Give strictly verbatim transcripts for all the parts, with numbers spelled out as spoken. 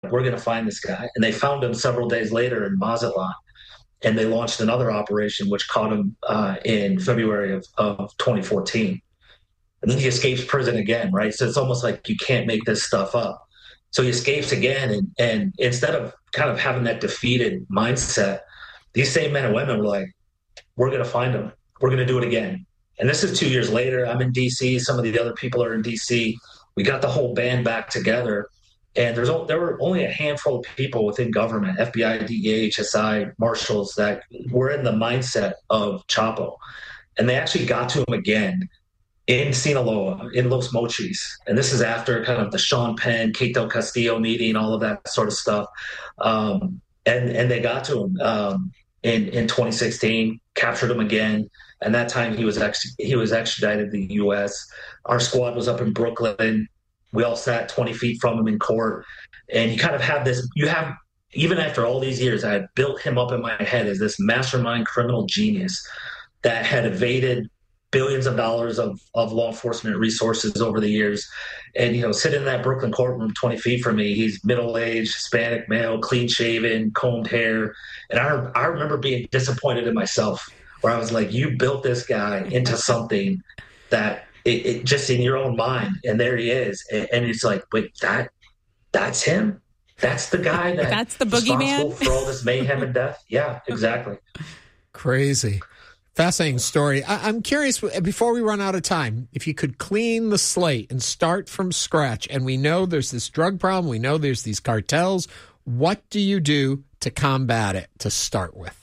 we're going to find this guy. And they found him several days later in Mazatlan. And they launched another operation, which caught him uh, in February of, of twenty fourteen. And then he escapes prison again, right? So it's almost like you can't make this stuff up. So he escapes again. And, and instead of kind of having that defeated mindset, these same men and women were like, we're going to find him. We're going to do it again. And this is two years later. I'm in D C. Some of the other people are in D C. We got the whole band back together. And there's there were only a handful of people within government, F B I, D E A, H S I, marshals, that were in the mindset of Chapo. And they actually got to him again in Sinaloa, in Los Mochis. And this is after kind of the Sean Penn, Kate Del Castillo meeting, all of that sort of stuff. Um, and, and they got to him um, in, in twenty sixteen, captured him again. And that time he was ex- he was extradited to the U S. Our squad was up in Brooklyn. We all sat twenty feet from him in court. And you kind of have this, you have, even after all these years, I had built him up in my head as this mastermind criminal genius that had evaded billions of dollars of, of law enforcement resources over the years. And, you know, sitting in that Brooklyn courtroom twenty feet from me, he's middle-aged, Hispanic male, clean-shaven, combed hair. And I, I remember being disappointed in myself, where I was like, you built this guy into something that it, it just in your own mind. And there he is. And, and it's like, wait, that that's him? That's the guy that that's the boogeyman for all this mayhem and death? Yeah, exactly. Crazy. Fascinating story. I, I'm curious, before we run out of time, if you could clean the slate and start from scratch, and we know there's this drug problem, we know there's these cartels, what do you do to combat it to start with?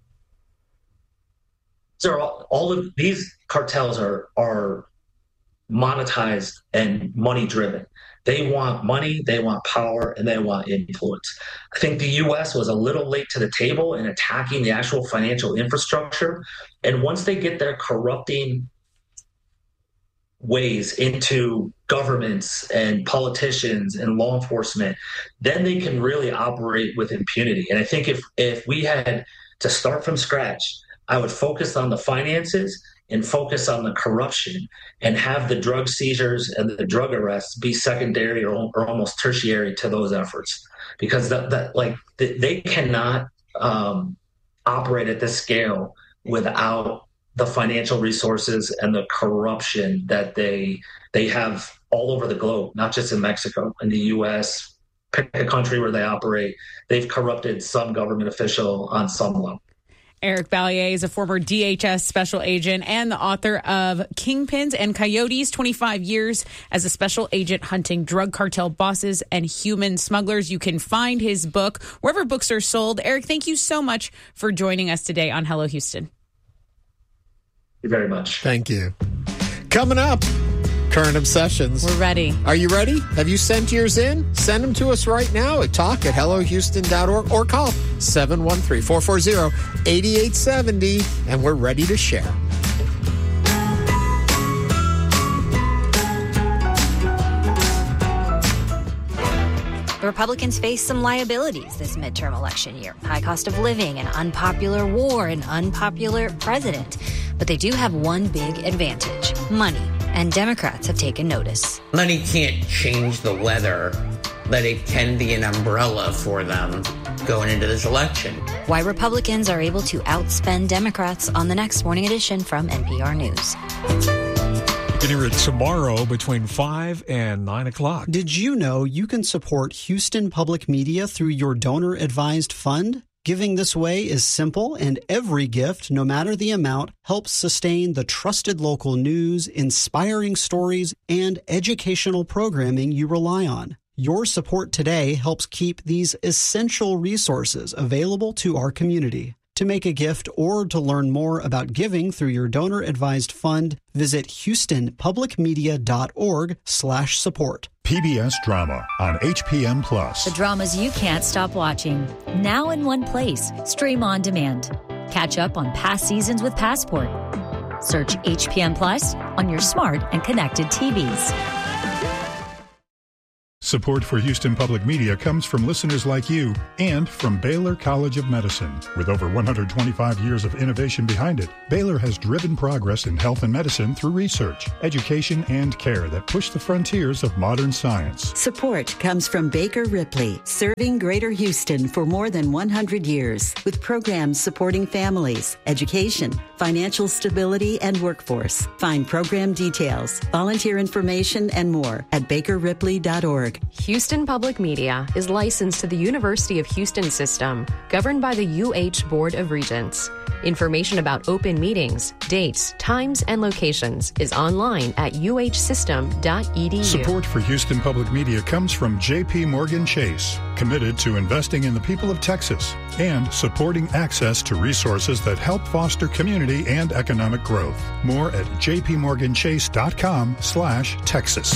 So all, all of these cartels are are monetized and money driven. They want money, they want power, and they want influence. I think the U S was a little late to the table in attacking the actual financial infrastructure. And once they get their corrupting ways into governments and politicians and law enforcement, then they can really operate with impunity. And I think if if we had to start from scratch, I would focus on the finances and focus on the corruption and have the drug seizures and the drug arrests be secondary or, or almost tertiary to those efforts, because that, that like they cannot um, operate at this scale without the financial resources and the corruption that they they have all over the globe, not just in Mexico, in the U S, pick a country where they operate. They've corrupted some government official on some level. Eric Balliet is a former D H S special agent and the author of Kingpins and Coyotes, twenty-five years as a special agent hunting drug cartel bosses and human smugglers. You can find his book wherever books are sold. Eric, thank you so much for joining us today on Hello Houston. Thank you very much. Thank you. Coming up, Current Obsessions. We're ready. Are you ready? Have you sent yours in? Send them to us right now at talk at hello houston dot org or call seven one three, four four zero, eight eight seven zero and we're ready to share. The Republicans face some liabilities this midterm election year. High cost of living, an unpopular war, an unpopular president. But they do have one big advantage: money. And Democrats have taken notice. Money can't change the weather, but it can be an umbrella for them going into this election. Why Republicans are able to outspend Democrats on the next Morning Edition from N P R News. You can hear it tomorrow between five and nine o'clock. Did you know you can support Houston Public Media through your donor-advised fund? Giving this way is simple, and every gift, no matter the amount, helps sustain the trusted local news, inspiring stories, and educational programming you rely on. Your support today helps keep these essential resources available to our community. To make a gift or to learn more about giving through your donor-advised fund, visit houston public media dot org slash support. P B S Drama on H P M Plus. The dramas you can't stop watching. Now in one place. Stream on demand. Catch up on past seasons with Passport. Search H P M Plus on your smart and connected T Vs. Support for Houston Public Media comes from listeners like you and from Baylor College of Medicine. With over one hundred twenty-five years of innovation behind it, Baylor has driven progress in health and medicine through research, education, and care that push the frontiers of modern science. Support comes from Baker Ripley, serving Greater Houston for more than one hundred years, with programs supporting families, education, financial stability, and workforce. Find program details, volunteer information, and more at baker ripley dot org. Houston Public Media is licensed to the University of Houston System, governed by the U H Board of Regents. Information about open meetings, dates, times, and locations is online at u h system dot e d u. Support for Houston Public Media comes from J P Morgan Chase, committed to investing in the people of Texas and supporting access to resources that help foster community and economic growth. More at jpmorganchase.com slash Texas.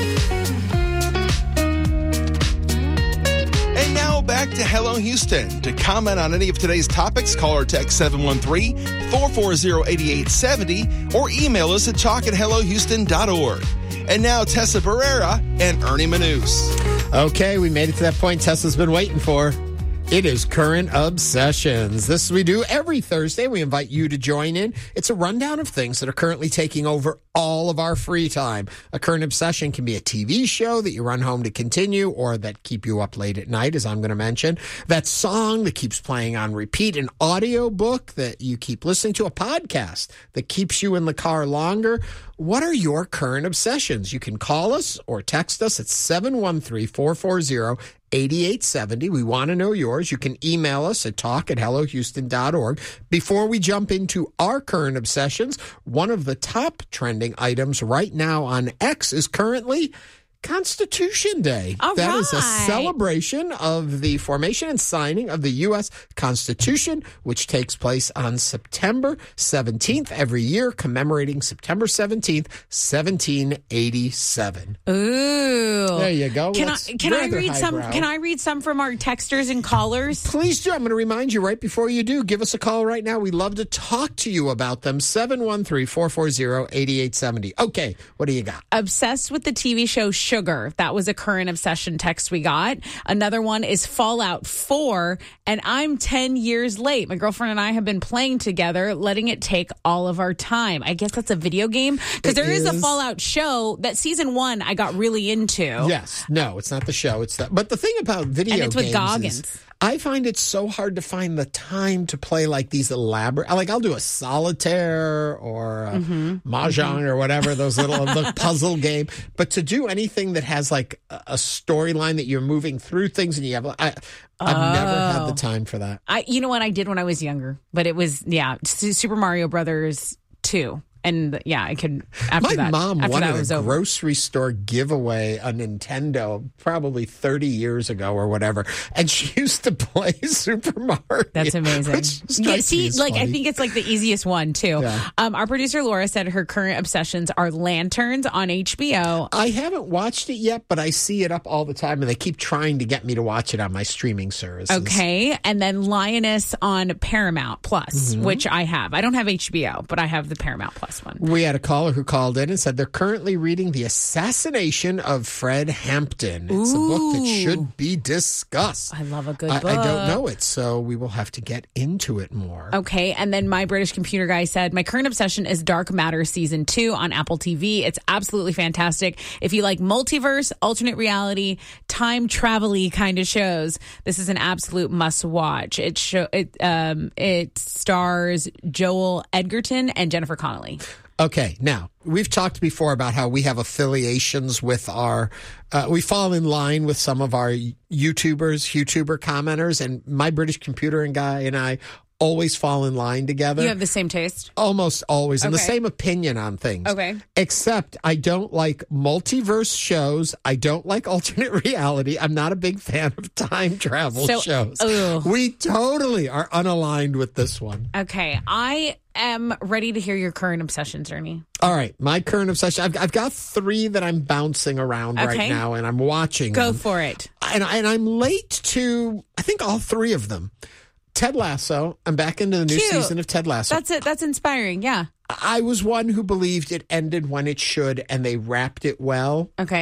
Back to Hello Houston. To comment on any of today's topics, call or text seven one three, four four zero, eight eight seven zero or email us at talk at hello houston dot org. And now Tessa Barrera and Ernie Manous. Okay, we made it to that point Tessa's been waiting for. It is Current Obsessions. This we do every Thursday. We invite you to join in. It's a rundown of things that are currently taking over all of our free time. A current obsession can be a T V show that you run home to continue or that keep you up late at night, as I'm going to mention. That song that keeps playing on repeat, an audio book that you keep listening to, a podcast that keeps you in the car longer. What are your current obsessions? You can call us or text us at seven one three, four four zero, eight eight seven zero. We want to know yours. You can email us at talk at hello houston dot org. Before we jump into our current obsessions, one of the top trending items right now on X is currently Constitution Day. All that right. is a celebration of the formation and signing of the U S Constitution, which takes place on September seventeenth every year, commemorating September seventeenth, seventeen eighty-seven. Ooh. There you go. Can That's I can I rather read some highbrow. can I read some from our texters and callers? Please do. I'm going to remind you right before you do. Give us a call right now. We'd love to talk to you about them. seven one three, four four zero, eight eight seven zero. Okay, what do you got? Obsessed with the T V show Sugar. That was a current obsession text we got. Another one is Fallout four, and I'm ten years late. My girlfriend and I have been playing together, letting it take all of our time. I guess that's a video game, because there is. is a Fallout show that season one I got really into. Yes. No, it's not the show. It's that. But the thing about video and it's with games Goggins. is I find it so hard to find the time to play like these elaborate, like I'll do a solitaire or a mm-hmm. mahjong mm-hmm. or whatever, those little the puzzle game. But to do anything that has like a storyline that you're moving through things and you have, I, I've oh. never had the time for that. I, you know what, I did when I was younger, but it was, yeah, Super Mario Brothers two. And yeah, I could. After My that, mom after wanted that was a over. grocery store giveaway a Nintendo probably thirty years ago or whatever, and she used to play Super Mario. That's amazing. Yeah, see, like funny. I think it's like the easiest one too. Yeah. Um, our producer Laura said her current obsessions are Lanterns on H B O. I haven't watched it yet, but I see it up all the time, and they keep trying to get me to watch it on my streaming services. Okay, and then Lioness on Paramount Plus, mm-hmm. which I have. I don't have H B O, but I have the Paramount Plus one. We had a caller who called in and said they're currently reading The Assassination of Fred Hampton. It's Ooh. a book that should be discussed. I love a good I, book. I don't know it, so we will have to get into it more. Okay, and then my British computer guy said, my current obsession is Dark Matter Season two on Apple T V. It's absolutely fantastic. If you like multiverse, alternate reality, time travel-y kind of shows, this is an absolute must-watch. It, show, it, um, it stars Joel Edgerton and Jennifer Connelly. Okay, now, we've talked before about how we have affiliations with our, uh, we fall in line with some of our YouTubers, YouTuber commenters, and my British computer and guy and I always fall in line together. You have the same taste? Almost always, and okay. the same opinion on things. Okay. Except I don't like multiverse shows. I don't like alternate reality. I'm not a big fan of time travel so, shows. Ugh. We totally are unaligned with this one. Okay, I am ready to hear your current obsessions, Ernie. All right, my current obsession. I've, I've got three that I'm bouncing around okay. right now, and I'm watching Go them. for it. And, and I'm late to, I think, all three of them. Ted Lasso. I'm back into the new Cute. season of Ted Lasso. That's it. That's inspiring. Yeah. I was one who believed it ended when it should, and they wrapped it well. Okay.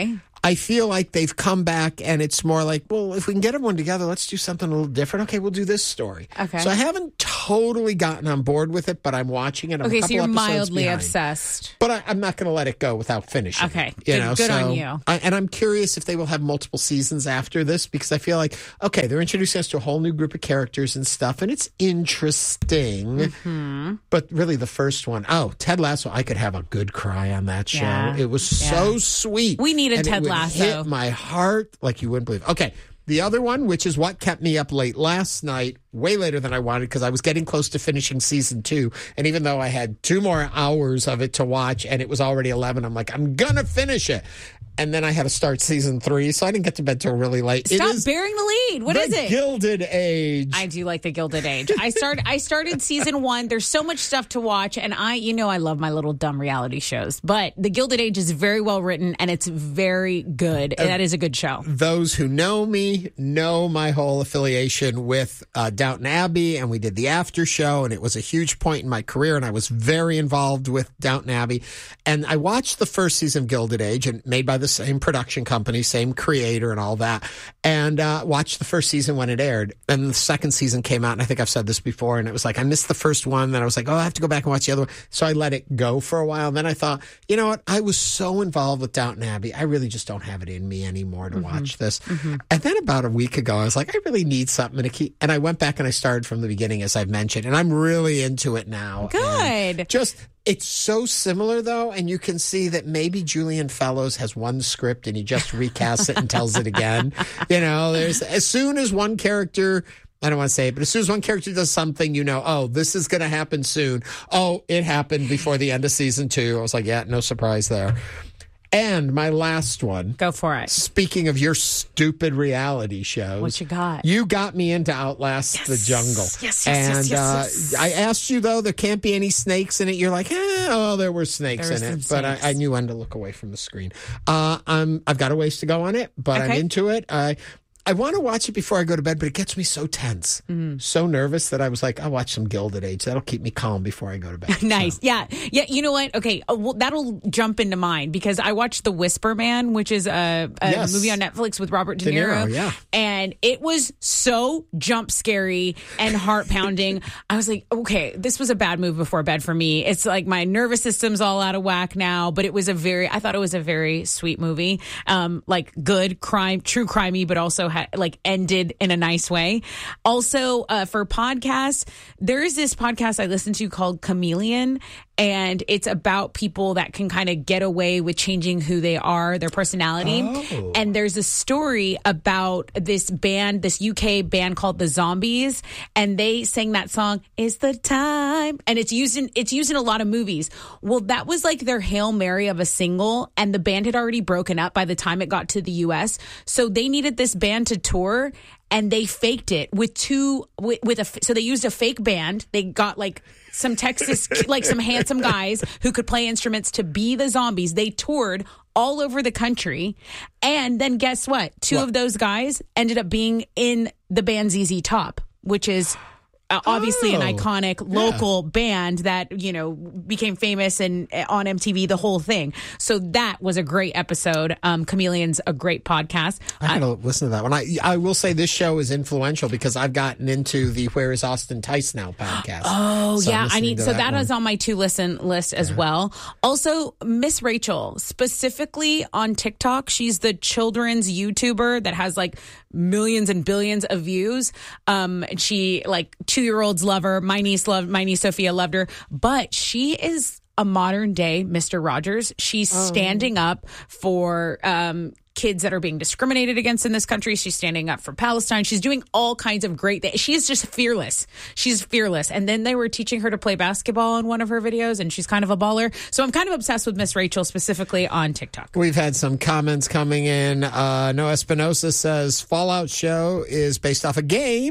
I feel like they've come back and it's more like, well, if we can get everyone together, let's do something a little different. Okay, we'll do this story. Okay. So I haven't totally gotten on board with it, but I'm watching it. I'm okay, a so you're episodes mildly behind. obsessed. But I, I'm not going to let it go without finishing. Okay, it, you good, know, good so, on you. I, and I'm curious if they will have multiple seasons after this because I feel like, okay, they're introducing us to a whole new group of characters and stuff, and it's interesting. Mm-hmm. But really, the first one, oh, Ted Lasso, I could have a good cry on that show. Yeah. It was Yeah. so sweet. We needed and Ted it would Lasso. hit my heart like you wouldn't believe. Okay. The other one, which is what kept me up late last night, way later than I wanted because I was getting close to finishing season two. And even though I had two more hours of it to watch and it was already eleven, I'm like, I'm going to finish it. And then I had to start season three, so I didn't get to bed till really late. Stop it is bearing the lead. What the is it? Gilded Age. I do like the Gilded Age. I started. I started season one. There's so much stuff to watch, and I, you know, I love my little dumb reality shows. But the Gilded Age is very well written, and it's very good. Uh, that is a good show. Those who know me know my whole affiliation with uh, Downton Abbey, and we did the after show, and it was a huge point in my career, and I was very involved with Downton Abbey. And I watched the first season of Gilded Age, and made by the same production company, same creator and all that, and uh, watched the first season when it aired. And the second season came out, and I think I've said this before, and it was like, I missed the first one, then I was like, oh, I have to go back and watch the other one. So I let it go for a while, and then I thought, you know what, I was so involved with Downton Abbey, I really just don't have it in me anymore to mm-hmm. watch this. Mm-hmm. And then about a week ago, I was like, I really need something to keep, and I went back and I started from the beginning, as I've mentioned, and I'm really into it now. Good. And just... It's so similar, though, and you can see that maybe Julian Fellows has one script and he just recasts it and tells it again. You know, there's as soon as one character, I don't want to say it, but as soon as one character does something, you know, oh, this is going to happen soon. Oh, it happened before the end of season two. I was like, yeah, no surprise there. And my last one. Go for it. Speaking of your stupid reality shows. What you got? You got me into Outlast yes. the Jungle. Yes, yes, and, yes, yes, yes. Uh, I asked you, though, there can't be any snakes in it. You're like, eh, oh, there were snakes there in it. Snakes. But I, I knew when to look away from the screen. Uh, I'm, I've got a ways to go on it, but okay. I'm into it. I I want to watch it before I go to bed, but it gets me so tense, mm-hmm. so nervous that I was like, I'll watch some Gilded Age. That'll keep me calm before I go to bed. Nice. So. Yeah. Yeah. You know what? Okay. Uh, well, that'll jump into mine because I watched The Whisper Man, which is a, a yes. movie on Netflix with Robert De, De Niro. Niro. Yeah. And it was so jump scary and heart pounding. I was like, okay, this was a bad move before bed for me. It's like my nervous system's all out of whack now, but it was a very, I thought it was a very sweet movie. Um, like good crime, true crimey, but also ha- like ended in a nice way. Also, uh, for podcasts, there is this podcast I listen to called Chameleon, and it's about people that can kind of get away with changing who they are, their personality. Oh. And there's a story about this band, this U K band called The Zombies, and they sang that song, "It's the Time," and it's used in it's used in a lot of movies. Well, that was like their Hail Mary of a single, and the band had already broken up by the time it got to the U S, so they needed this band to tour. And they faked it with two, with, with a, so they used a fake band. They got like some Texas, like some handsome guys who could play instruments to be the Zombies. They toured all over the country. And then guess what? Two what? of those guys ended up being in the band Z Z Top, which is uh, obviously oh, an iconic local yeah. band that, you know, became famous and on M T V, the whole thing. So that was a great episode. Um, Chameleon's a great podcast. I gotta uh, listen to that one. I I will say this show is influential because I've gotten into the Where Is Austin Tice Now podcast. Oh so yeah, I need so that, that is on my to listen list as yeah. well. Also, Miss Rachel, specifically on TikTok, she's the children's YouTuber that has like millions and billions of views. Um, she like two-year-olds love her. My niece loved my niece Sophia loved her, but she is a modern day Mister Rogers. She's oh. standing up for um, kids that are being discriminated against in this country. She's standing up for Palestine. She's doing all kinds of great things. She is just fearless. She's fearless. And then they were teaching her to play basketball in one of her videos, and she's kind of a baller. So I'm kind of obsessed with Miss Rachel, specifically on TikTok. We've had some comments coming in. Uh, Noah Espinosa says Fallout show is based off a game.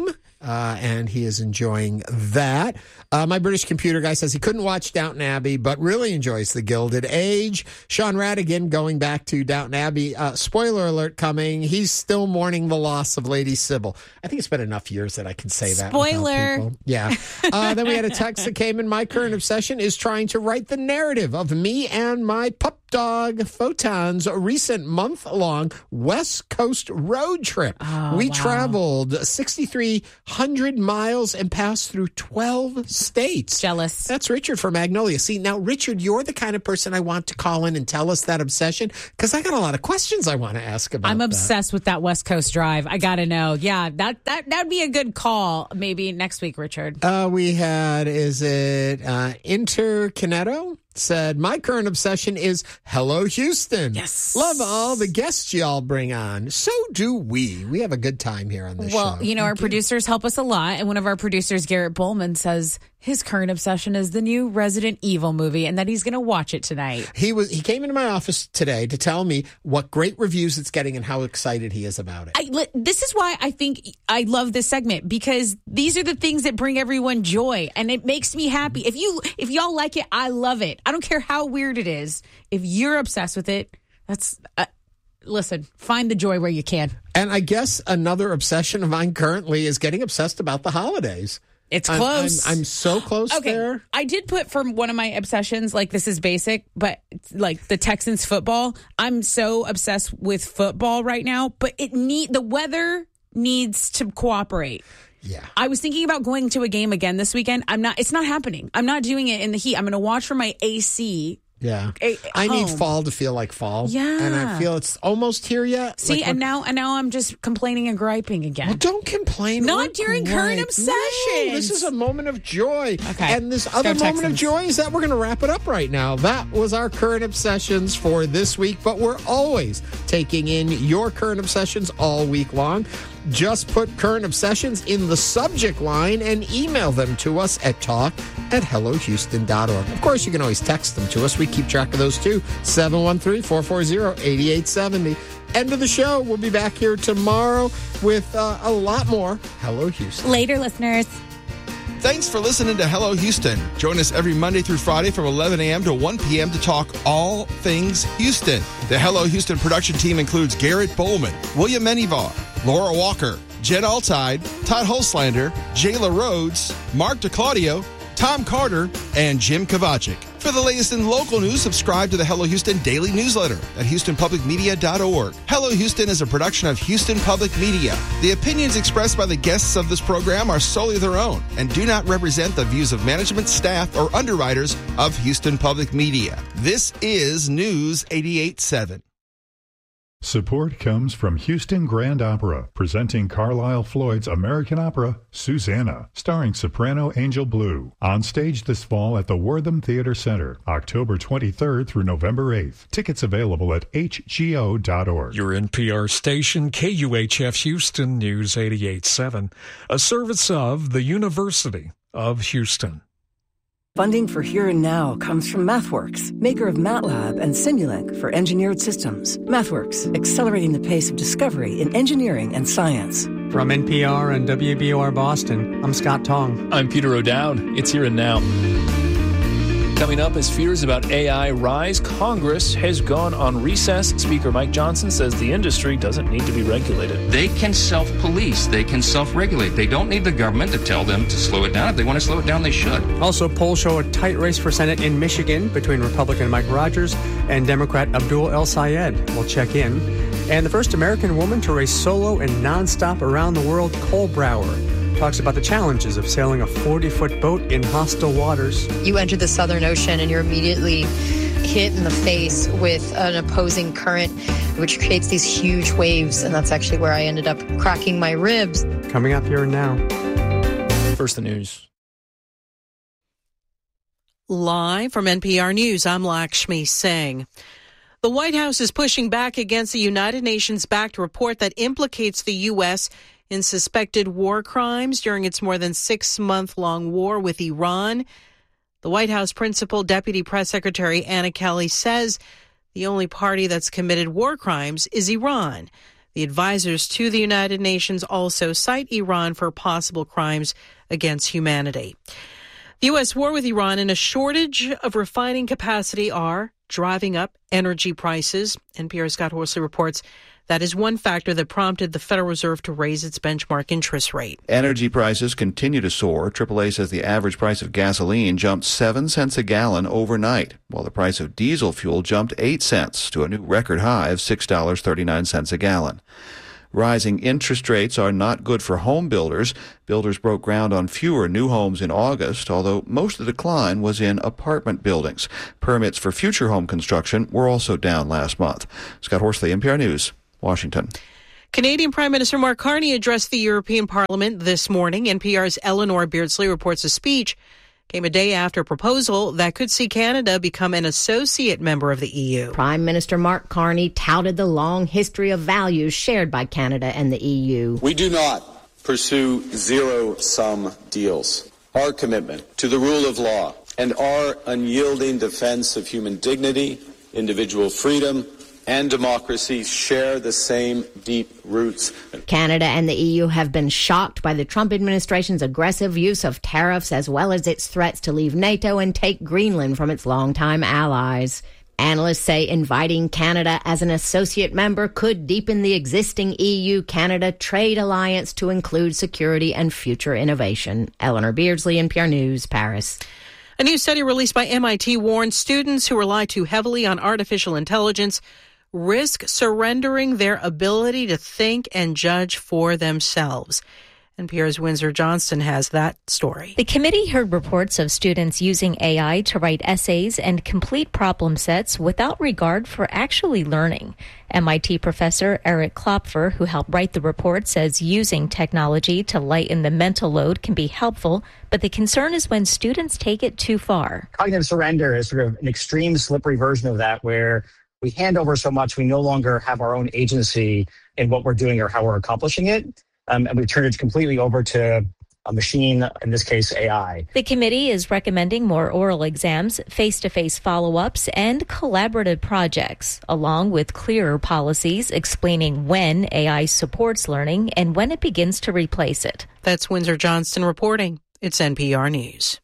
Uh, and he is enjoying that. Uh, my British computer guy says he couldn't watch Downton Abbey, but really enjoys The Gilded Age. Sean Radigan going back to Downton Abbey. Uh, spoiler alert coming. He's still mourning the loss of Lady Sybil. I think it's been enough years that I can say that. Spoiler. Yeah. Uh, then we had a text that came in. My current obsession is trying to write the narrative of me and my pup dog Photon's recent month-long West Coast road trip. Oh, we wow. traveled sixty-three hundred miles and passed through twelve states. Jealous. That's Richard from Magnolia. See, now, Richard, you're the kind of person I want to call in and tell us that obsession, because I got a lot of questions I want to ask about I'm that. obsessed with that West Coast drive. I got to know. Yeah, that, that, that'd be a good call maybe next week, Richard. Uh, we had, is it uh, Interconetto? Said, my current obsession is Hello Houston. Yes. Love all the guests y'all bring on. So do we. We have a good time here on this well, show. you know, our producers help us a lot. And one of our producers, Garrett Bowman, says his current obsession is the new Resident Evil movie and that he's going to watch it tonight. He was. He came into my office today to tell me what great reviews it's getting and how excited he is about it. I, this is why I think I love this segment, because these are the things that bring everyone joy and it makes me happy. If you, if y'all like it, I love it. I don't care how weird it is. If you're obsessed with it, that's, uh, listen, find the joy where you can. And I guess another obsession of mine currently is getting obsessed about the holidays. It's I'm- close. I'm, I'm so close Okay, there. I did put for one of my obsessions, like this is basic, but like the Texans football. I'm so obsessed with football right now, but it need the weather needs to cooperate. Yeah. I was thinking about going to a game again this weekend. I'm not, it's not happening. I'm not doing it in the heat. I'm going to watch from my A C. Yeah. A- I need home. fall to feel like fall. Yeah. And I feel it's almost here yet. See, Like and we're- now and now I'm just complaining and griping again. Well, don't complain. Not or during gripe. current No, obsessions. this is a moment of joy. Okay. And this Go other moment of Texans. joy is that we're going to wrap it up right now. That was our current obsessions for this week, but we're always taking in your current obsessions all week long. Just put current obsessions in the subject line and email them to us at talk at hello houston dot org. Of course, you can always text them to us. We keep track of those too. seven one three, four four zero, eight eight seven zero. End of the show. We'll be back here tomorrow with uh, a lot more Hello Houston. Later, listeners. Thanks for listening to Hello Houston. Join us every Monday through Friday from eleven a.m. to one p.m. to talk all things Houston. The Hello Houston production team includes Garrett Bowman, William Menivar, Laura Walker, Jen Altide, Todd Holslander, Jayla Rhodes, Mark DeClaudio, Tom Carter, and Jim Kovacic. For the latest in local news, subscribe to the Hello Houston daily newsletter at houston public media dot org. Hello Houston is a production of Houston Public Media. The opinions expressed by the guests of this program are solely their own and do not represent the views of management, staff, or underwriters of Houston Public Media. This is News eighty-eight point seven. Support comes from Houston Grand Opera, presenting Carlisle Floyd's American opera, Susanna, starring soprano Angel Blue. On stage this fall at the Wortham Theater Center, October twenty-third through November eighth. Tickets available at h g o dot org. Your N P R station, K U H F Houston News eighty-eight point seven, a service of the University of Houston. Funding for Here and Now comes from MathWorks, maker of MATLAB and Simulink for engineered systems. MathWorks, accelerating the pace of discovery in engineering and science. From N P R and W B O R Boston, I'm Scott Tong. I'm Peter O'Dowd. It's Here and Now. Coming up, as fears about A I rise, Congress has gone on recess. Speaker Mike Johnson says the industry doesn't need to be regulated. They can self-police. They can self-regulate. They don't need the government to tell them to slow it down. If they want to slow it down, they should. Also, polls show a tight race for Senate in Michigan between Republican Mike Rogers and Democrat Abdul El Sayed. We'll check in. And the first American woman to race solo and nonstop around the world, Cole Brower, talks about the challenges of sailing a forty-foot boat in hostile waters. You enter the Southern Ocean and you're immediately hit in the face with an opposing current, which creates these huge waves, and that's actually where I ended up cracking my ribs. Coming up here and now. First, the news. Live from N P R News, I'm Lakshmi Singh. The White House is pushing back against the United Nations-backed report that implicates the U S in suspected war crimes during its more than six-month-long war with Iran. The White House Principal Deputy Press Secretary Anna Kelly says the only party that's committed war crimes is Iran. The advisors to the United Nations also cite Iran for possible crimes against humanity. The U S war with Iran and a shortage of refining capacity are driving up energy prices. N P R's Scott Horsley reports that is one factor that prompted the Federal Reserve to raise its benchmark interest rate. Energy prices continue to soar. triple A says the average price of gasoline jumped seven cents a gallon overnight, while the price of diesel fuel jumped eight cents to a new record high of six dollars and thirty-nine cents a gallon. Rising interest rates are not good for home builders. Builders broke ground on fewer new homes in August, although most of the decline was in apartment buildings. Permits for future home construction were also down last month. Scott Horsley, N P R News, Washington. Canadian Prime Minister Mark Carney addressed the European Parliament this morning. N P R's Eleanor Beardsley reports the speech came a day after a proposal that could see Canada become an associate member of the E U. Prime Minister Mark Carney touted the long history of values shared by Canada and the E U. We do not pursue zero-sum deals. Our commitment to the rule of law and our unyielding defense of human dignity, individual freedom, and democracy share the same deep roots. Canada and the E U have been shocked by the Trump administration's aggressive use of tariffs as well as its threats to leave NATO and take Greenland from its longtime allies. Analysts say inviting Canada as an associate member could deepen the existing E U-Canada trade alliance to include security and future innovation. Eleanor Beardsley, N P R News, Paris. A new study released by M I T warns students who rely too heavily on artificial intelligence risk surrendering their ability to think and judge for themselves. N P R's Windsor Johnston has that story. The committee heard reports of students using A I to write essays and complete problem sets without regard for actually learning. M I T professor Eric Klopfer, who helped write the report, says using technology to lighten the mental load can be helpful, but the concern is when students take it too far. Cognitive surrender is sort of an extreme, slippery version of that, where we hand over so much we no longer have our own agency in what we're doing or how we're accomplishing it. Um, and we've turned it completely over to a machine, in this case, A I. The committee is recommending more oral exams, face-to-face follow-ups, and collaborative projects, along with clearer policies explaining when A I supports learning and when it begins to replace it. That's Windsor Johnston reporting. It's N P R News.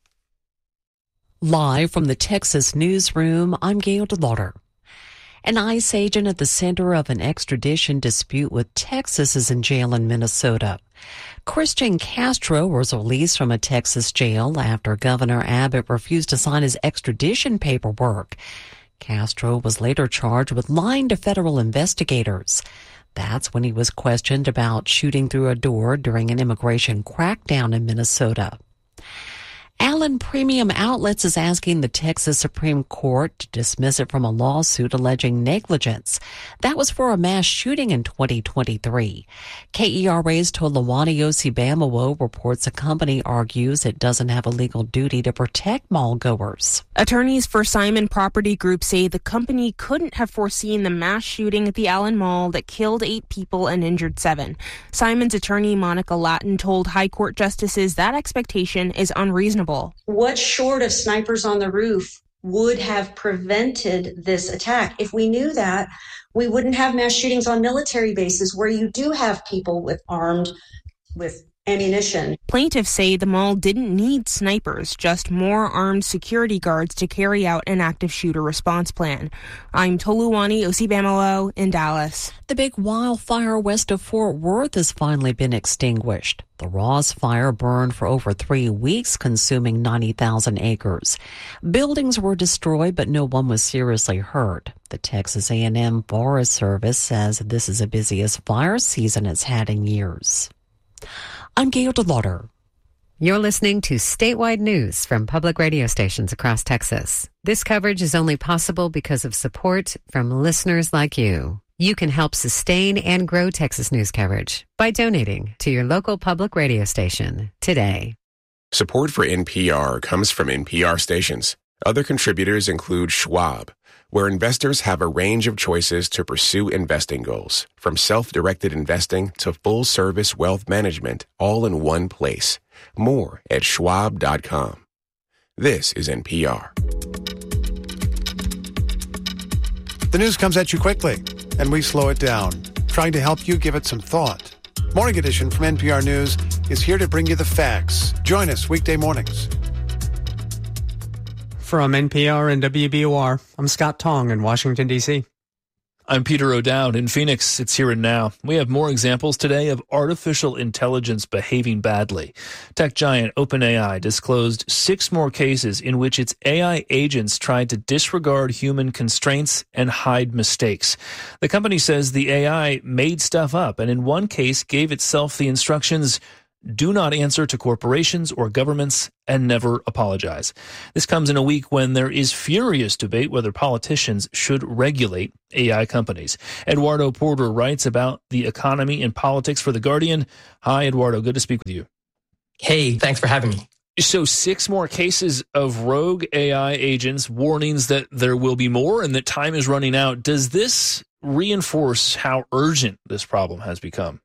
Live from the Texas newsroom, I'm Gail DeLauder. An ICE agent at the center of an extradition dispute with Texas is in jail in Minnesota. Christian Castro was released from a Texas jail after Governor Abbott refused to sign his extradition paperwork. Castro was later charged with lying to federal investigators. That's when he was questioned about shooting through a door during an immigration crackdown in Minnesota. Allen Premium Outlets is asking the Texas Supreme Court to dismiss it from a lawsuit alleging negligence. That was for a mass shooting in twenty twenty-three. K E R A's Tolawani Osibamawo reports the company argues it doesn't have a legal duty to protect mall goers. Attorneys for Simon Property Group say the company couldn't have foreseen the mass shooting at the Allen Mall that killed eight people and injured seven. Simon's attorney Monica Lattin told High Court justices that expectation is unreasonable. What short of snipers on the roof would have prevented this attack? If we knew that, we wouldn't have mass shootings on military bases where you do have people with armed with ammunition. Plaintiffs say the mall didn't need snipers, just more armed security guards to carry out an active shooter response plan. I'm Toluwani Osibamawo in Dallas. The big wildfire west of Fort Worth has finally been extinguished. The Ross Fire burned for over three weeks, consuming ninety thousand acres. Buildings were destroyed, but no one was seriously hurt. The Texas A and M Forest Service says this is the busiest fire season it's had in years. I'm Gail DeLauder. You're listening to statewide news from public radio stations across Texas. This coverage is only possible because of support from listeners like you. You can help sustain and grow Texas news coverage by donating to your local public radio station today. Support for N P R comes from N P R stations. Other contributors include Schwab, where investors have a range of choices to pursue investing goals, from self-directed investing to full-service wealth management, all in one place. More at schwab dot com. This is N P R. The news comes at you quickly, and we slow it down. trying to help you give it some thought. Morning Edition from N P R News is here to bring you the facts. Join us weekday mornings. From N P R and W B O R, I'm Scott Tong in Washington, D C I'm Peter O'Dowd in Phoenix. It's here and now. We have more examples today of artificial intelligence behaving badly. Tech giant OpenAI disclosed six more cases in which its A I agents tried to disregard human constraints and hide mistakes. The company says the A I made stuff up and in one case gave itself the instructions, do not answer to corporations or governments and never apologize. This comes in a week when there is furious debate whether politicians should regulate A I companies. Eduardo Porter writes about the economy and politics for The Guardian. Hi, Eduardo. Good to speak with you. Hey, thanks for having me. So six more cases of rogue A I agents, warnings that there will be more and that time is running out. Does this reinforce how urgent this problem has become?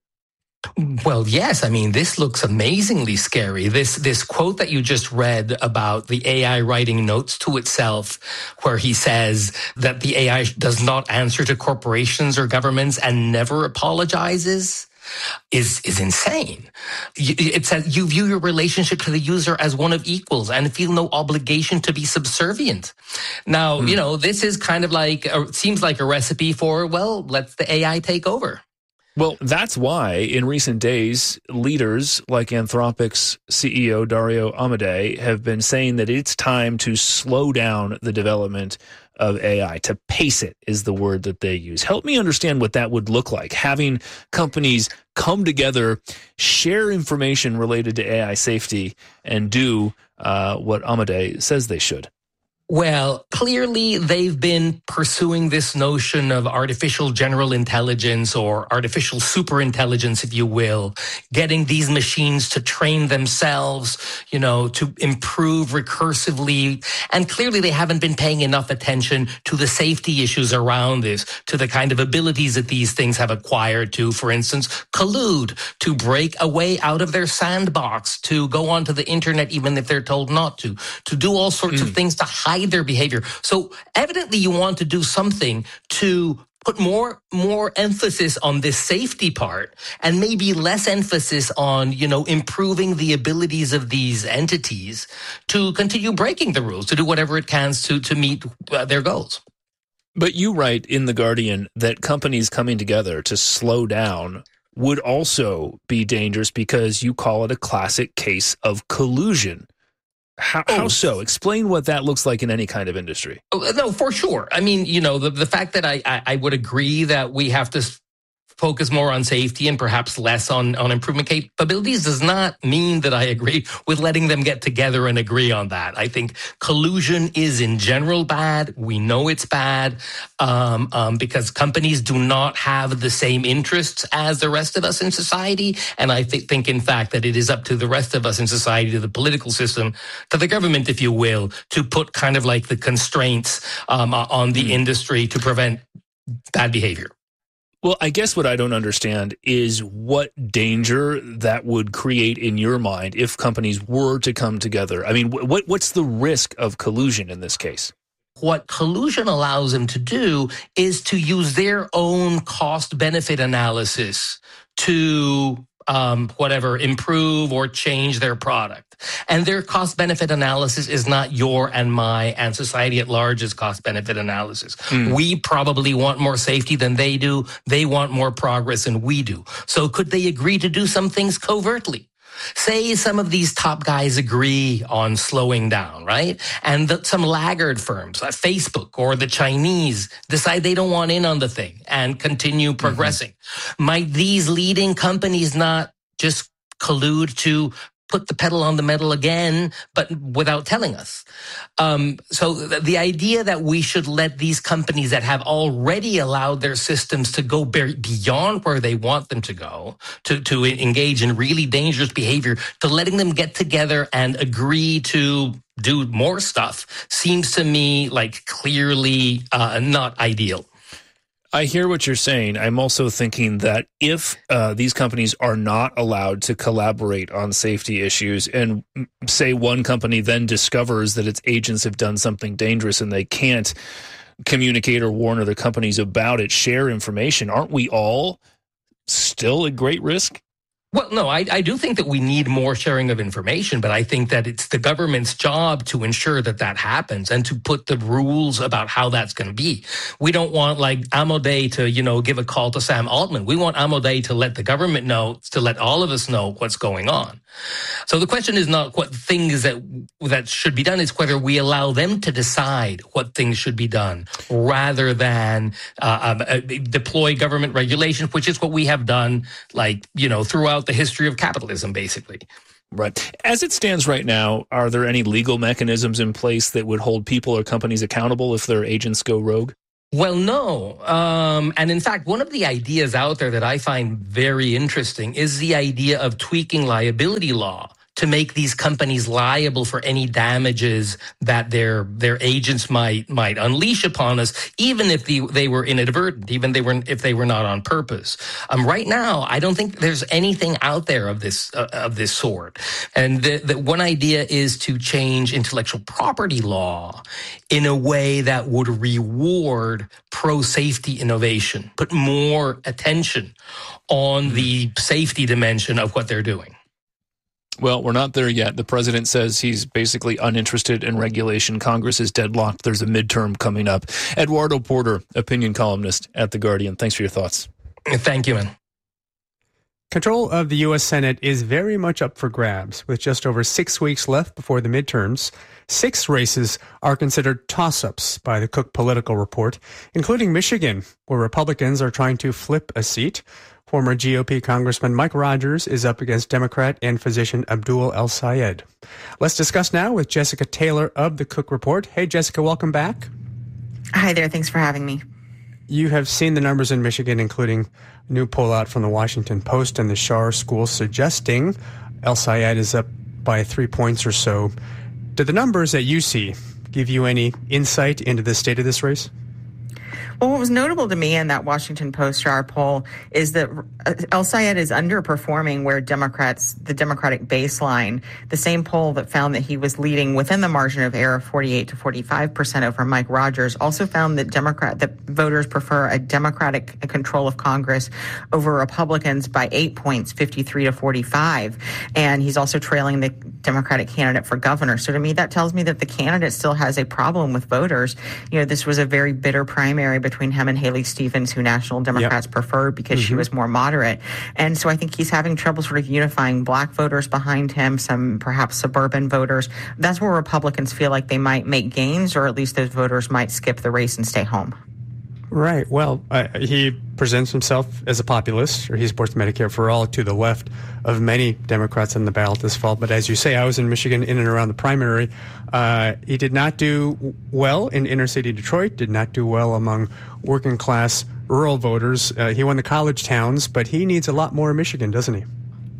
Well, yes. I mean, this looks amazingly scary. This this quote that you just read about the A I writing notes to itself, where he says that the A I does not answer to corporations or governments and never apologizes, is is insane. It says you view your relationship to the user as one of equals and feel no obligation to be subservient. Now, mm. you know, this is kind of like, a, seems like a recipe for, well, let the A I take over. Well, that's why in recent days, leaders like Anthropic's C E O Dario Amodei have been saying that it's time to slow down the development of A I. To pace it is the word that they use. Help me understand what that would look like, having companies come together, share information related to A I safety, and do uh, what Amodei says they should. Well, clearly they've been pursuing this notion of artificial general intelligence or artificial superintelligence, if you will, getting these machines to train themselves, you know, to improve recursively. And clearly they haven't been paying enough attention to the safety issues around this, to the kind of abilities that these things have acquired to, for instance, collude, to break a way out of their sandbox, to go onto the internet even if they're told not to, to do all sorts mm. of things to hide their behavior. So evidently you want to do something to put more more emphasis on this safety part and maybe less emphasis on, you know, improving the abilities of these entities to continue breaking the rules, to do whatever it can to, to meet uh, their goals. But you write in The Guardian that companies coming together to slow down would also be dangerous because you call it a classic case of collusion. How, how so? Explain what that looks like in any kind of industry. Oh, no, for sure. I mean, you know, the, the fact that I, I, I would agree that we have to focus more on safety and perhaps less on, on improvement capabilities does not mean that I agree with letting them get together and agree on that. I think collusion is in general bad. We know it's bad um, um, because companies do not have the same interests as the rest of us in society. And I th- think, in fact, that it is up to the rest of us in society, to the political system, to the government, if you will, to put kind of like the constraints um, on the mm. industry to prevent bad behavior. Well, I guess what I don't understand is what danger that would create in your mind if companies were to come together. I mean, what what's the risk of collusion in this case? What collusion allows them to do is to use their own cost-benefit analysis to um, whatever, improve or change their product. And their cost-benefit analysis is not your and my and society at large's cost-benefit analysis. Mm. We probably want more safety than they do. They want more progress than we do. So could they agree to do some things covertly? Say some of these top guys agree on slowing down, right? And the, some laggard firms, like Facebook or the Chinese, decide they don't want in on the thing and continue progressing. Mm-hmm. Might these leading companies not just collude to put the pedal on the metal again, but without telling us? Um, so th- the idea that we should let these companies that have already allowed their systems to go be- beyond where they want them to go, to, to engage in really dangerous behavior, to letting them get together and agree to do more stuff seems to me like clearly uh, not ideal. I hear what you're saying. I'm also thinking that if uh, these companies are not allowed to collaborate on safety issues, and say one company then discovers that its agents have done something dangerous and they can't communicate or warn other companies about it, share information, aren't we all still at great risk? Well, no, I, I do think that we need more sharing of information, but I think that it's the government's job to ensure that that happens and to put the rules about how that's going to be. We don't want like Amodei to, you know, give a call to Sam Altman. We want Amodei to let the government know, to let all of us know what's going on. So the question is not what things that that should be done, it's whether we allow them to decide what things should be done rather than uh, uh, deploy government regulation, which is what we have done, like, you know, throughout the history of capitalism, basically. Right. As it stands right now, are there any legal mechanisms in place that would hold people or companies accountable if their agents go rogue? Well, no. Um, and in fact, one of the ideas out there that I find very interesting is the idea of tweaking liability law to make these companies liable for any damages that their their agents might might unleash upon us, even if the, they were inadvertent, even they were if they were not on purpose. Um, right now, I don't think there's anything out there of this uh, of this sort. And the, the one idea is to change intellectual property law in a way that would reward pro-safety innovation, put more attention on the safety dimension of what they're doing. Well, we're not there yet. The president says he's basically uninterested in regulation. Congress is deadlocked. There's a midterm coming up. Eduardo Porter, opinion columnist at The Guardian. Thanks for your thoughts. Thank you, man. Control of the U S Senate is very much up for grabs. With just over six weeks left before the midterms, six races are considered toss-ups by the Cook Political Report, including Michigan, where Republicans are trying to flip a seat. Former G O P Congressman Mike Rogers is up against Democrat and physician Abdul El-Sayed. Let's discuss now with Jessica Taylor of the Cook Report. Hey, Jessica, welcome back. Hi there. Thanks for having me. You have seen the numbers in Michigan, including a new poll out from the Washington Post and the Schar School suggesting El-Sayed is up by three points or so. Do the numbers that you see give you any insight into the state of this race? Well, what was notable to me in that Washington Post Schar poll is that El-Sayed is underperforming where Democrats, the Democratic baseline, the same poll that found that he was leading within the margin of error, forty-eight to forty-five percent over Mike Rogers, also found that Democrat that voters prefer a Democratic control of Congress over Republicans by eight points, fifty-three to forty-five. And he's also trailing the Democratic candidate for governor. So to me, that tells me that the candidate still has a problem with voters. You know, this was a very bitter primary between him and Haley Stevens, who National Democrats yep. preferred because mm-hmm. she was more moderate. And so I think he's having trouble sort of unifying black voters behind him, some perhaps suburban voters. That's where Republicans feel like they might make gains, or at least those voters might skip the race and stay home. Right. Well, uh, he presents himself as a populist, or he supports Medicare for All, to the left of many Democrats on the ballot this fall. But as you say, I was in Michigan in and around the primary. Uh, he did not do well in inner city Detroit, did not do well among working class rural voters. Uh, he won the college towns, but he needs a lot more in Michigan, doesn't he?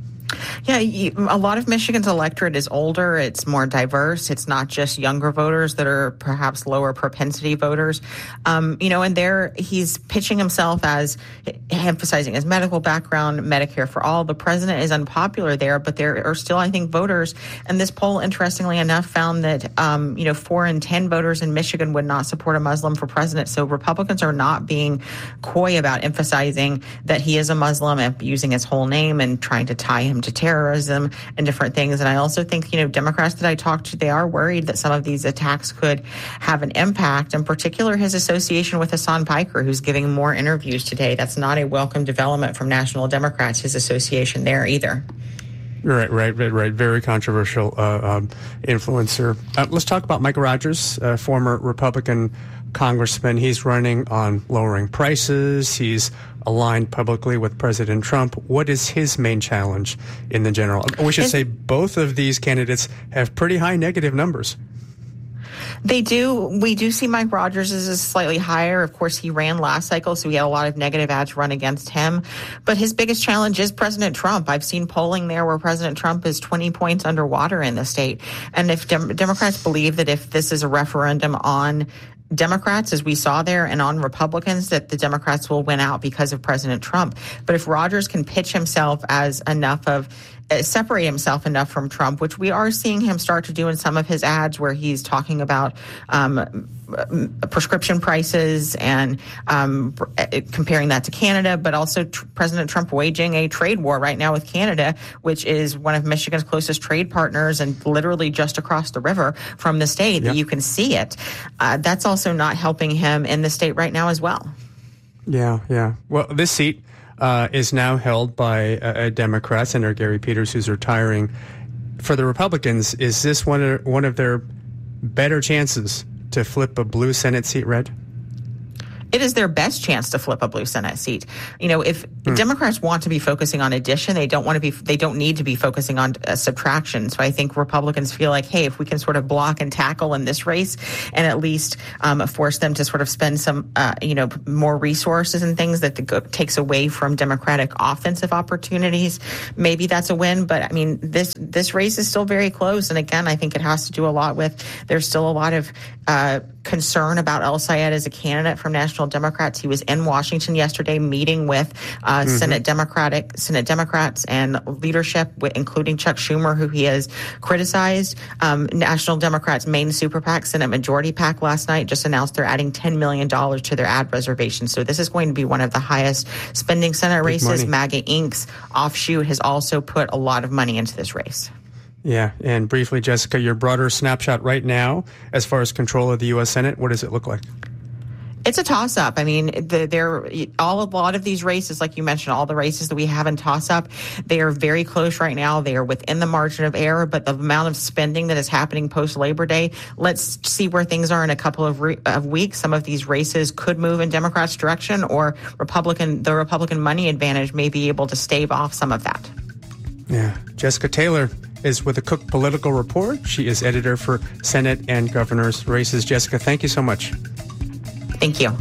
Yeah, a lot of Michigan's electorate is older. It's more diverse. It's not just younger voters that are perhaps lower propensity voters. Um, you know, and there he's pitching himself as emphasizing his medical background, Medicare for All. The president is unpopular there, but there are still, I think, voters. And this poll, interestingly enough, found that, um, you know, four in ten voters in Michigan would not support a Muslim for president. So Republicans are not being coy about emphasizing that he is a Muslim and using his whole name and trying to tie him to terrorism and different things. And I also think, you know, Democrats that I talked to, they are worried that some of these attacks could have an impact, in particular his association with Hassan Piker, who's giving more interviews today. That's not a welcome development from National Democrats, his association there either. Right, right, right, right. Very controversial uh, um, influencer. Uh, let's talk about Mike Rogers, uh, former Republican congressman. He's running on lowering prices. He's aligned publicly with President Trump. What is his main challenge in the general? We should say both of these candidates have pretty high negative numbers. They do. We do see Mike Rogers is slightly higher. Of course, he ran last cycle, so he had a lot of negative ads run against him. But his biggest challenge is President Trump. I've seen polling there where President Trump is twenty points underwater in the state. And if Dem- Democrats believe that if this is a referendum on Democrats, as we saw there, and on Republicans, that the Democrats will win out because of President Trump. But if Rogers can pitch himself as enough of uh, separate himself enough from Trump, which we are seeing him start to do in some of his ads where he's talking about um, prescription prices and um, comparing that to Canada, but also tr- President Trump waging a trade war right now with Canada, which is one of Michigan's closest trade partners and literally just across the river from the state. Yep. That you can see it. Uh, that's also not helping him in the state right now as well. Yeah, yeah. Well, this seat uh, is now held by a, a Democrat, Senator Gary Peters, who's retiring. For the Republicans, is this one of, one of their better chances to flip a blue Senate seat red? It is their best chance to flip a blue Senate seat. You know, if hmm. Democrats want to be focusing on addition, they don't want to be, they don't need to be focusing on uh, subtraction. So I think Republicans feel like, hey, if we can sort of block and tackle in this race and at least um, force them to sort of spend some, uh, you know, more resources and things that the go- takes away from Democratic offensive opportunities, maybe that's a win. But I mean, this, this race is still very close. And again, I think it has to do a lot with, there's still a lot of uh, concern about El-Sayed as a candidate from National Democrats. He was in Washington yesterday meeting with uh, mm-hmm. Senate Democratic Senate Democrats and leadership, including Chuck Schumer, who he has criticized. Um, National Democrats' main super PAC, Senate Majority PAC, last night just announced they're adding ten million dollars to their ad reservation. So this is going to be one of the highest spending Senate Big races. Money. MAGA Incorporated's offshoot has also put a lot of money into this race. Yeah, and briefly, Jessica, your broader snapshot right now as far as control of the U S Senate, what does it look like? It's a toss-up. I mean, the, they're all a lot of these races, like you mentioned, all the races that we have in toss-up, they are very close right now. They are within the margin of error, but the amount of spending that is happening post-Labor Day, let's see where things are in a couple of, re- of weeks. Some of these races could move in Democrats' direction, or Republican, the Republican money advantage may be able to stave off some of that. Yeah. Jessica Taylor is with the Cook Political Report. She is editor for Senate and Governor's Races. Jessica, thank you so much. Thank you.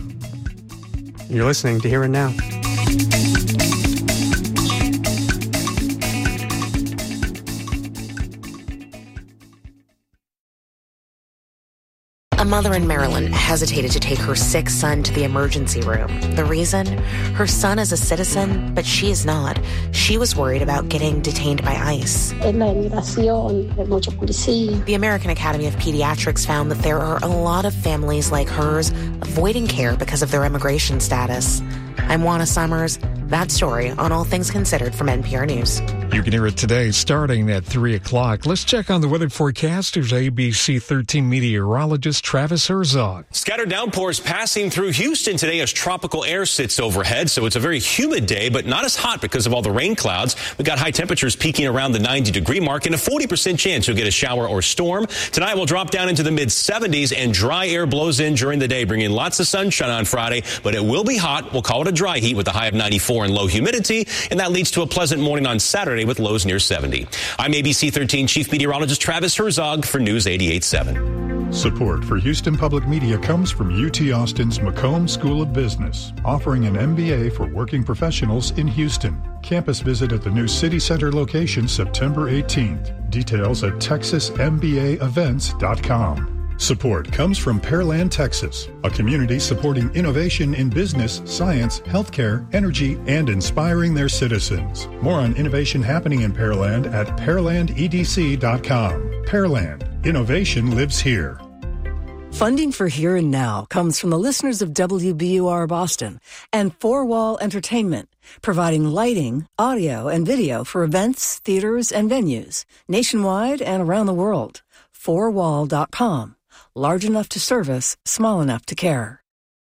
You're listening to Here and Now. A mother in Maryland hesitated to take her sick son to the emergency room. The reason? Her son is a citizen, but she is not. She was worried about getting detained by ICE. The American Academy of Pediatrics found that there are a lot of families like hers avoiding care because of their immigration status. I'm Juana Summers. That story on All Things Considered from N P R News. You can hear it today starting at three o'clock. Let's check on the weather forecast. Here's A B C thirteen meteorologist Travis Herzog. Scattered downpours passing through Houston today as tropical air sits overhead. So it's a very humid day, but not as hot because of all the rain clouds. We got high temperatures peaking around the ninety degree mark and a forty percent chance you'll get a shower or storm. Tonight we'll drop down into the mid seventies and dry air blows in during the day, bringing lots of sunshine on Friday, but it will be hot. We'll call it a dry heat with a high of ninety-four and low humidity, and that leads to a pleasant morning on Saturday with lows near seventy. I'm A B C thirteen Chief Meteorologist Travis Herzog for News eighty-eight point seven. Support for Houston Public Media comes from U T Austin's Macomb School of Business, offering an M B A for working professionals in Houston. Campus visit at the new City Center location September eighteenth. Details at texas m b a events dot com. Support comes from Pearland, Texas, a community supporting innovation in business, science, healthcare, energy, and inspiring their citizens. More on innovation happening in Pearland at pearland e d c dot com. Pearland, innovation lives here. Funding for Here and Now comes from the listeners of W B U R Boston and Four Wall Entertainment, providing lighting, audio, and video for events, theaters, and venues nationwide and around the world. four wall dot com. Large enough to service, small enough to care.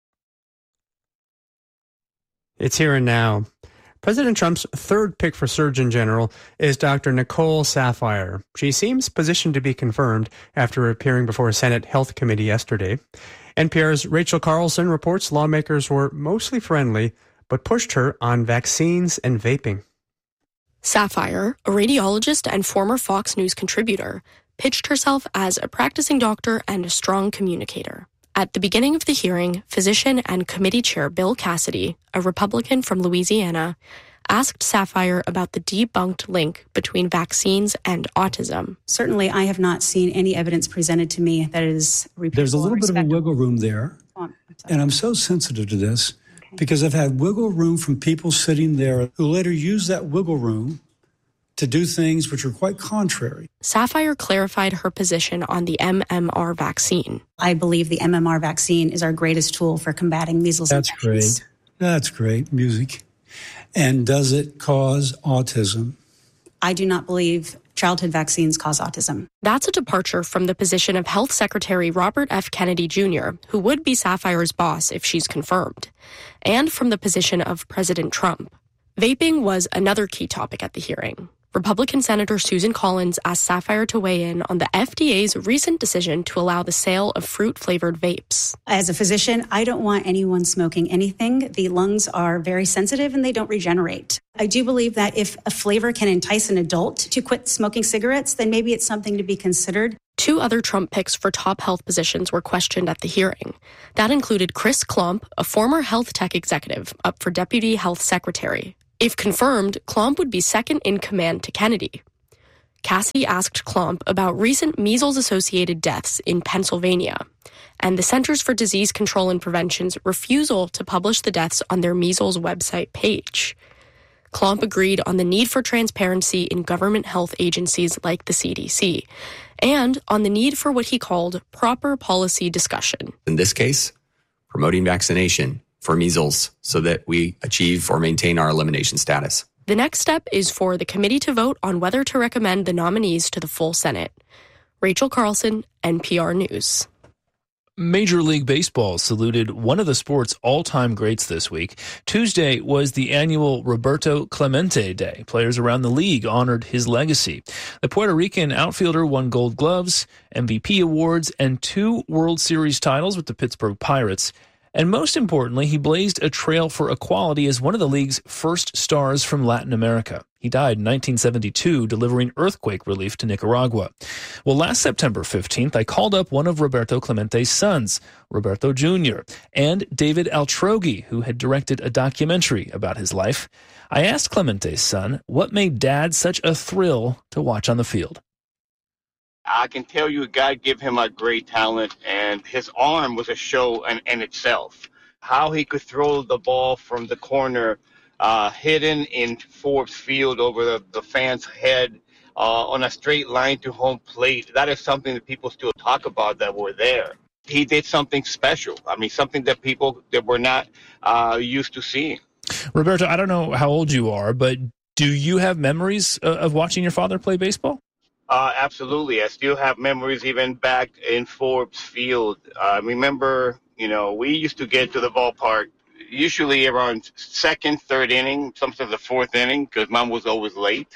It's Here and Now. President Trump's third pick for Surgeon General is Doctor Nicole Saphier. She seems positioned to be confirmed after appearing before a Senate Health Committee yesterday. N P R's Rachel Carlson reports lawmakers were mostly friendly, but pushed her on vaccines and vaping. Saphier, a radiologist and former Fox News contributor, pitched herself as a practicing doctor and a strong communicator. At the beginning of the hearing, physician and committee chair Bill Cassidy, a Republican from Louisiana, asked Saphier about the debunked link between vaccines and autism. Certainly, I have not seen any evidence presented to me that is repeatable. There's a little bit of a wiggle room there, and I'm so sensitive to this okay. because I've had wiggle room from people sitting there who later use that wiggle room to do things which are quite contrary. Sapphire clarified her position on the M M R vaccine. I believe the M M R vaccine is our greatest tool for combating measles. That's infections. great. That's great music. And does it cause autism? I do not believe childhood vaccines cause autism. That's a departure from the position of Health Secretary Robert F. Kennedy Junior, who would be Sapphire's boss if she's confirmed, and from the position of President Trump. Vaping was another key topic at the hearing. Republican Senator Susan Collins asked Sapphire to weigh in on the F D A's recent decision to allow the sale of fruit-flavored vapes. As a physician, I don't want anyone smoking anything. The lungs are very sensitive and they don't regenerate. I do believe that if a flavor can entice an adult to quit smoking cigarettes, then maybe it's something to be considered. Two other Trump picks for top health positions were questioned at the hearing. That included Chris Klump, a former health tech executive, up for Deputy Health Secretary. If confirmed, Klump would be second in command to Kennedy. Cassidy asked Klump about recent measles-associated deaths in Pennsylvania and the Centers for Disease Control and Prevention's refusal to publish the deaths on their measles website page. Klump agreed on the need for transparency in government health agencies like the C D C and on the need for what he called proper policy discussion. In this case, promoting vaccination for measles so that we achieve or maintain our elimination status. The next step is for the committee to vote on whether to recommend the nominees to the full Senate. Rachel Carlson, N P R News. Major League Baseball saluted one of the sport's all-time greats this week. Tuesday was the annual Roberto Clemente Day. Players around the league honored his legacy. The Puerto Rican outfielder won Gold Gloves, M V P awards, and two World Series titles with the Pittsburgh Pirates. And most importantly, he blazed a trail for equality as one of the league's first stars from Latin America. He died in nineteen seventy-two, delivering earthquake relief to Nicaragua. Well, last September fifteenth, I called up one of Roberto Clemente's sons, Roberto Junior, and David Altroghi, who had directed a documentary about his life. I asked Clemente's son what made Dad such a thrill to watch on the field. I can tell you God gave him a great talent, and his arm was a show in, in itself. How he could throw the ball from the corner, uh, hidden in Forbes Field over the, the fan's head uh, on a straight line to home plate. That is something that people still talk about that were there. He did something special. I mean, something that people that were not uh, used to seeing. Roberto, I don't know how old you are, but do you have memories of watching your father play baseball? Uh, absolutely. I still have memories even back in Forbes Field. I uh, remember, you know, we used to get to the ballpark usually around second, third inning, sometimes the fourth inning, because Mom was always late.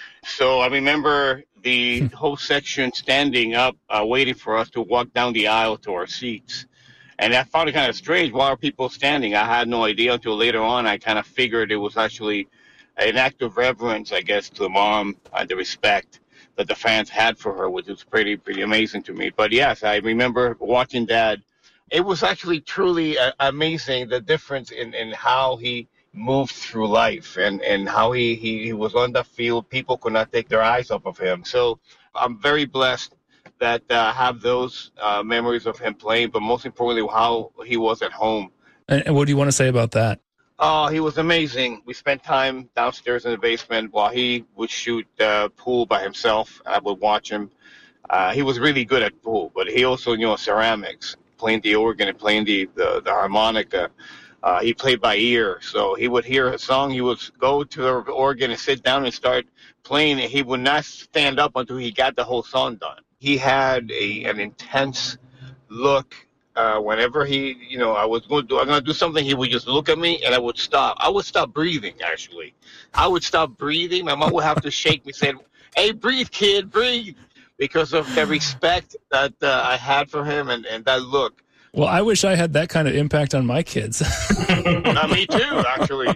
So I remember the whole section standing up, uh, waiting for us to walk down the aisle to our seats. And I found it kind of strange. Why are people standing? I had no idea until later on. I kind of figured it was actually an act of reverence, I guess, to Mom and the respect that the fans had for her, which was pretty, pretty amazing to me. But yes, I remember watching Dad. It was actually truly uh, amazing, the difference in, in how he moved through life and, and how he, he, he was on the field. People could not take their eyes off of him. So I'm very blessed that I uh, have those uh, memories of him playing, but most importantly, how he was at home. And, and what do you want to say about that? Oh, he was amazing. We spent time downstairs in the basement while he would shoot uh, pool by himself. I would watch him. Uh, he was really good at pool, but he also knew ceramics, playing the organ and playing the, the, the harmonica. Uh, he played by ear, so he would hear a song. He would go to the organ and sit down and start playing, and he would not stand up until he got the whole song done. He had a, an intense look. Uh, whenever he, you know, I was going to do, I'm going to do something, he would just look at me and I would stop. I would stop breathing, actually. I would stop breathing. My mom would have to shake me, saying, hey, breathe, kid, breathe, because of the respect that uh, I had for him and, and that look. Well, I wish I had that kind of impact on my kids. uh, me too, actually.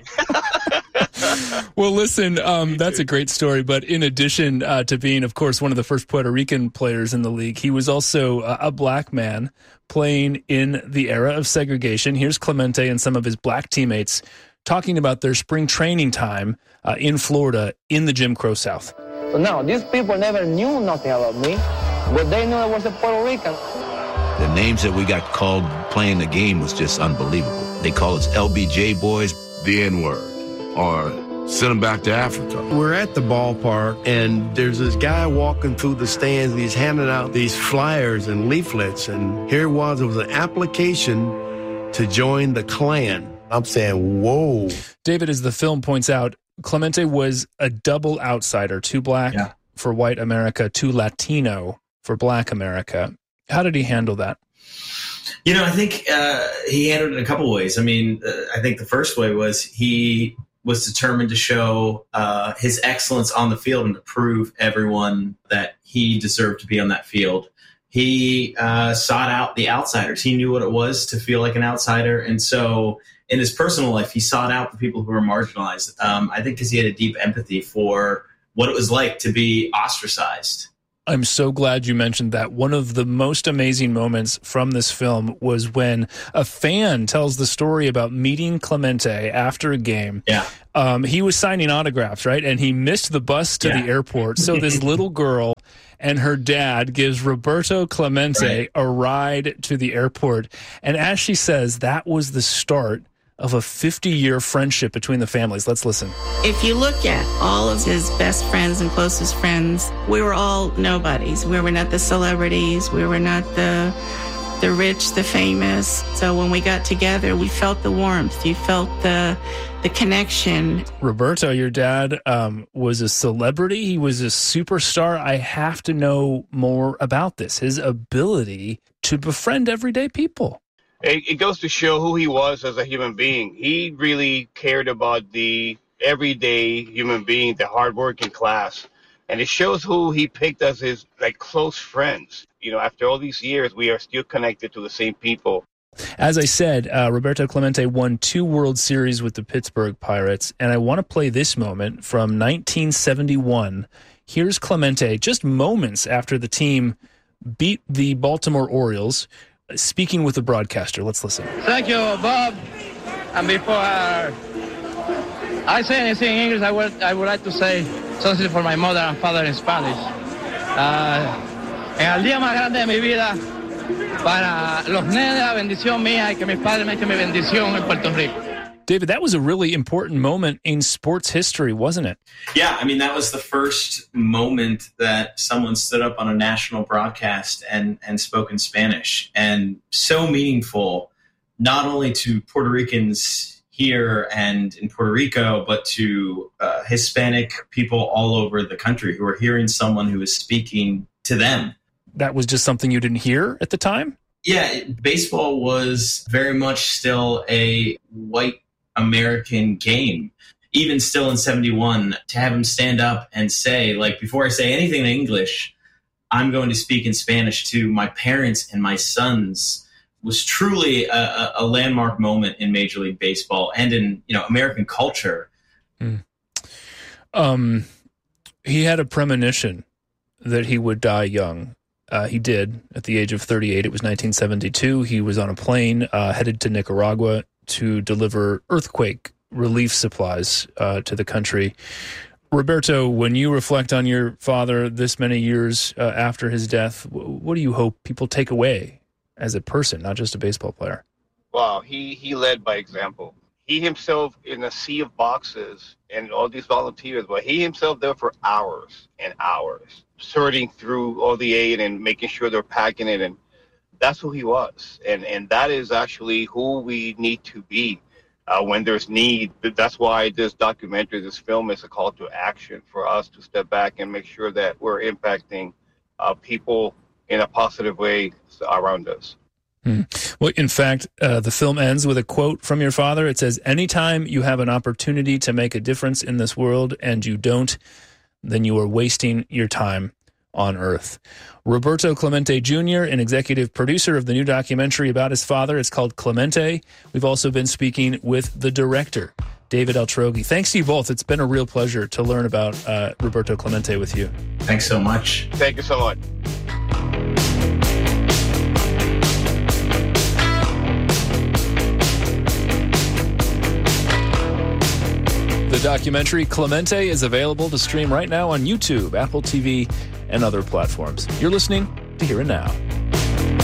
Well, listen, um, that's a great story. But in addition uh, to being, of course, one of the first Puerto Rican players in the league, he was also uh, a black man playing in the era of segregation. Here's Clemente and some of his black teammates talking about their spring training time uh, in Florida in the Jim Crow South. So now, these people never knew nothing about me, but they knew I was a Puerto Rican. The names that we got called playing the game was just unbelievable. They call us L B J boys, the N-word, or send them back to Africa. We're at the ballpark, and there's this guy walking through the stands, and he's handing out these flyers and leaflets, and here it was, it was an application to join the Klan. I'm saying, whoa. David, as the film points out, Clemente was a double outsider, too black yeah. for white America, too Latino for black America. How did he handle that? You know, I think uh, he handled it in a couple ways. I mean, uh, I think the first way was he was determined to show uh, his excellence on the field and to prove everyone that he deserved to be on that field. He uh, sought out the outsiders. He knew what it was to feel like an outsider. And so in his personal life, he sought out the people who were marginalized. Um, I think because he had a deep empathy for what it was like to be ostracized. I'm so glad you mentioned that. One of the most amazing moments from this film was when a fan tells the story about meeting Clemente after a game. Yeah. Um, he was signing autographs, right? And he missed the bus to yeah. the airport. So this little girl and her dad gives Roberto Clemente right. a ride to the airport. And as she says, that was the start of a fifty-year friendship between the families. Let's listen. If you look at all of his best friends and closest friends, we were all nobodies. We were not the celebrities. We were not the the rich, the famous. So when we got together, we felt the warmth. You felt the the connection. Roberto, your dad um, was a celebrity. He was a superstar. I have to know more about this, his ability to befriend everyday people. It, it goes to show who he was as a human being. He really cared about the everyday human being, the hardworking class. And it shows who he picked as his like close friends. You know, after all these years, we are still connected to the same people. As I said, uh, Roberto Clemente won two World Series with the Pittsburgh Pirates. And I want to play this moment from nineteen seventy-one. Here's Clemente just moments after the team beat the Baltimore Orioles, speaking with the broadcaster. Let's listen. Thank you, Bob. And before uh, I say anything in English, I would, I would like to say something for my mother and father in Spanish. Uh, en el día más grande de mi vida, para los nenes, la bendición mía y que mis padres me echen mi bendición en Puerto Rico. David, that was a really important moment in sports history, wasn't it? Yeah, I mean, that was the first moment that someone stood up on a national broadcast and, and spoke in Spanish. And so meaningful, not only to Puerto Ricans here and in Puerto Rico, but to uh, Hispanic people all over the country who are hearing someone who is speaking to them. That was just something you didn't hear at the time? Yeah, baseball was very much still a white American game. Even still in seventy-one, to have him stand up and say, like, before I say anything in English, I'm going to speak in Spanish to my parents and my sons, was truly a, a landmark moment in Major League Baseball and in, you know, American culture. Mm. Um, he had a premonition that he would die young. Uh, he did at the age of thirty-eight. It was nineteen seventy-two. He was on a plane uh, headed to Nicaragua to deliver earthquake relief supplies uh, to the country. Roberto, when you reflect on your father this many years uh, after his death, what do you hope people take away as a person, not just a baseball player? Wow, he, he led by example. He himself in a sea of boxes and all these volunteers, but he himself there for hours and hours, sorting through all the aid and making sure they're packing it, and that's who he was. And and that is actually who we need to be uh, when there's need. That's why this documentary, this film is a call to action for us to step back and make sure that we're impacting uh, people in a positive way around us. Hmm. Well, in fact, uh, the film ends with a quote from your father. It says, "Anytime you have an opportunity to make a difference in this world and you don't, then you are wasting your time on Earth." Roberto Clemente Junior, an executive producer of the new documentary about his father. It's called Clemente. We've also been speaking with the director, David Altroghi. Thanks to you both. It's been a real pleasure to learn about uh, Roberto Clemente with you. Thanks so much. Thank you so much. The documentary Clemente is available to stream right now on YouTube, Apple T V, and other platforms. You're listening to Here and Now.